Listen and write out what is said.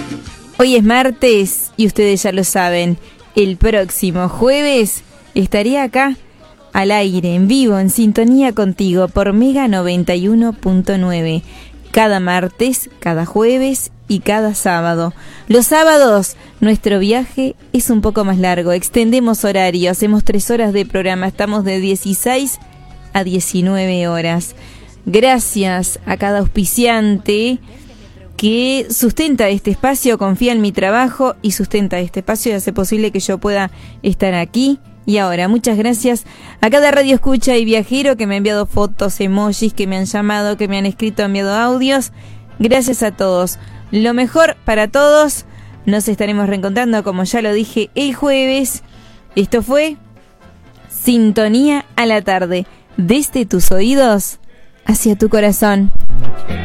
Hoy es martes y ustedes ya lo saben, el próximo jueves estaré acá al aire, en vivo, en sintonía contigo por Mega 91.9. Cada martes, cada jueves y cada sábado. Los sábados nuestro viaje es un poco más largo, extendemos horario, hacemos 3 horas de programa, estamos de 16 a 19 horas. Gracias a cada auspiciante que sustenta este espacio, confía en mi trabajo y sustenta este espacio y hace posible que yo pueda estar aquí y ahora. Muchas gracias a cada radio escucha y viajero que me ha enviado fotos, emojis, que me han llamado, que me han escrito, enviado audios. Gracias a todos. Lo mejor para todos. Nos estaremos reencontrando, como ya lo dije, el jueves. Esto fue Sintonía a la tarde. Desde tus oídos hacia tu corazón.